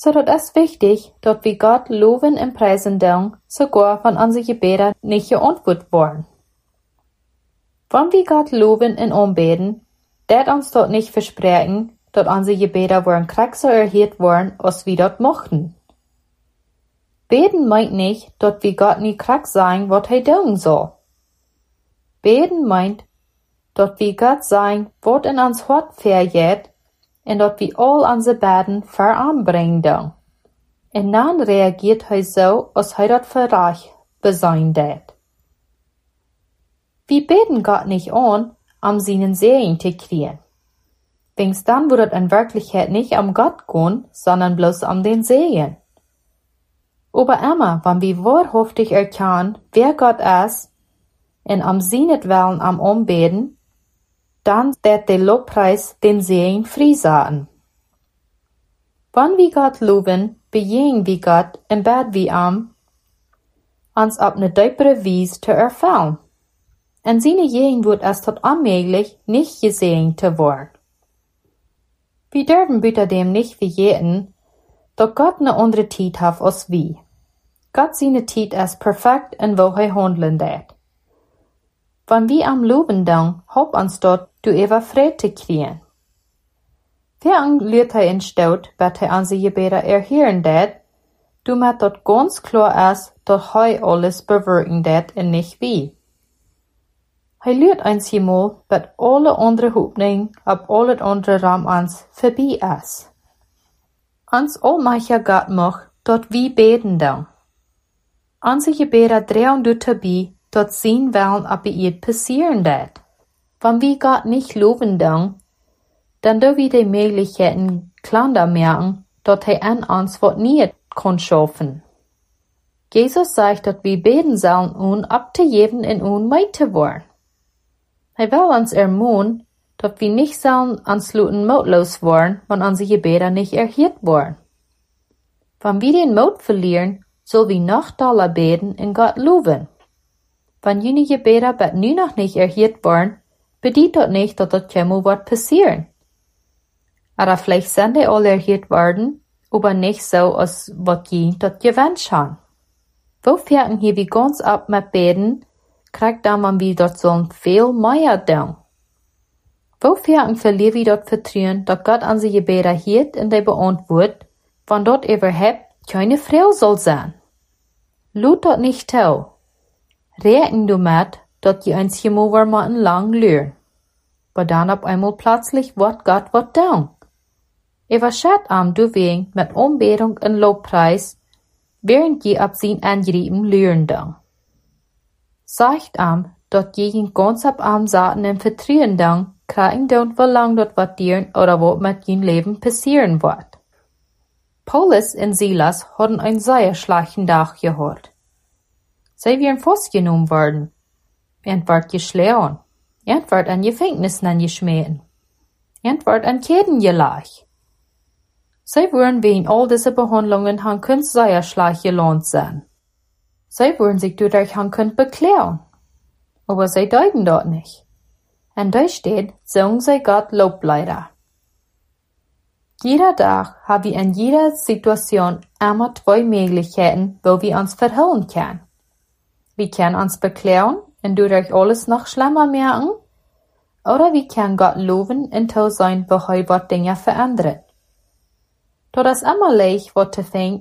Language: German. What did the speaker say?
So dat ist wichtig, dat wir Gott loben und preisen dürfen, sogar wenn unsere Gebete nicht geantwortet worden. Wenn wir Gott loben und anbeten, dat uns dort nicht versprechen, dat unsere Gebete worden krach so erhört worden, als wir dort mochten. Beten meint nicht, dat wir Gott nie krach sagen, wat hij tun soll. Beten meint, dat wir Gott sagen, wat in ons hart vergeht, en dat wir all unsere Beten veranbringen dürfen. En dan reagiert hij so, als hij dat verreich besein dat. Wir beten Gott nicht an, seinen Segen zu kriegen. Wings dann wird es in Wirklichkeit nicht Gott gehen, sondern bloß den Segen. Aber immer, wenn wir wahrhaftig erkennen, wer Gott ist, und seinen Willen anbeten, dann wird der Lobpreis den Segen freisetzen. Wenn wir Gott loben, bejegen wir Gott und beten wir uns auf eine deepere Weise zu erfüllen. En seine Jegen wird es tot unmöglich, nicht gesehen zu werden. Wir dürfen bitte dem nicht vergessen, dass Gott eine andere Zeit hat als wir. Gott seine Zeit ist perfekt und wo er handeln wird. Wenn wir loben dann, hopp uns dort, du ever Friede zu kriegen. Wer lehrt er in Staut, bet er unsere Gebete erhören wird, du mit dort ganz klar ist, dass er alles bewirken wird und nicht wir. Hij leert ons hemel, dat alle andere hoopningen op al het andere ram ons voorbij is. Ons almachtige God mag, dat we beten dan. Onze gebeden drehen daarbij, dat zijn willen op het passieren dat. Wenn wir Gott nicht loben dann do wir die Möglichkeiten kleiner merken, dat hij an uns wat niet kon schaffen. Jesus sagt, dat wir beten sollen, ab zu geben und mit zu worden. Hij wil ons ermahnen, dat wir nicht sollen ansluiten mutlos worden, wenn unsere Gebete nicht erhört worden. Wenn wir den Mut verlieren, soll wir noch doller beten und Gott loben. Wenn jene Gebete bet nu noch nicht erhört worden, bedeutet das nicht, dass das käme wird passieren. Aber vielleicht sind die alle erhört worden, aber nicht so, als was je das gewünscht haben. Wo fährten hier wir ganz ab mit Beten, kriegt dann man wie dort sollen viel mehr tun. Wo fährten verlieren wir dort Vertrauen, dass Gott unsere Gebete hört und die beantwortet, wenn dort überhaupt keine Frau soll sein. Lut dort nicht zu. Rechnen du mit, dass die uns Himmel machen lang lüren. Aber dann auf einmal plötzlich wird Gott was tun. Überschätzt du wegen mit Anbetung und Lobpreis, während je ab sein Angrieben lüren tun. Sagt dass gegen ganz ab Saten im Vertrauen tun, kriegen don't verlangen, dass was dir oder was mit ihrem Leben passieren wird. Paulus und Silas hatten einen sehr schlechten Tag gehabt. Sie wären festgenommen worden. Und wird geschlagen. Und wird an Gefängnissen geschmissen. Und wird an Ketten gelegt. Sie würden wegen all dieser Behandlungen han können sehr schlecht gelohnt sein. Sie würden sich dadurch han können beklagen. Aber sie deuten dort nicht. Und da steht, singen sie Gott Lobleider. Jeder Tag haben wir in jeder Situation immer zwei Möglichkeiten, wo wir uns verhüllen können. Wir können uns beklagen und dadurch alles noch schlimmer merken, oder wir können Gott loben und sein, wo er Dinge verändert. Das ist immer leicht, was zu finden,